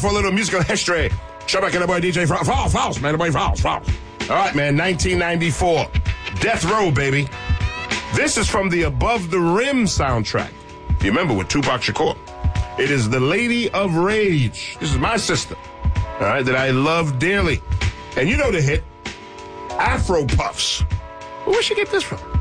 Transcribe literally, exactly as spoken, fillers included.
for a little musical history. Shabak and the boy D J Falls, Falls, Falls, man, the boy Falls, Falls. All right, man, nineteen ninety-four. Death Row, baby. This is from the Above the Rim soundtrack. You remember with Tupac Shakur. It is The Lady of Rage. This is my sister, all right, that I love dearly. And you know the hit, Afro Puffs. Where'd she get this from?